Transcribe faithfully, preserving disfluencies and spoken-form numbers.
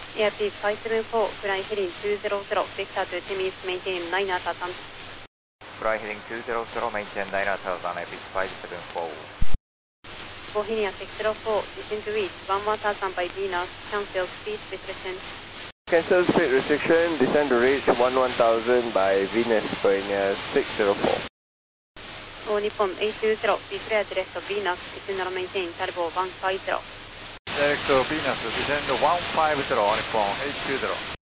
Airspeed five seven four, flying heading two zero zero, vector to ten minutes, maintain nine thousand. Fly heading two zero zero, maintain nine thousand, Airspeed five seven four. Bohemia six zero four, descend to reach one one thousand by Venus, cancel speed restriction. Cancel speed restriction, descend to reach one one thousand by Venus, Bohemia six zero four. All Nippon eight two zero, be clear direct to Venus, descend and maintain Talbot one five zero. Direct to Venus, descend one five zero, Nippon eight two zero.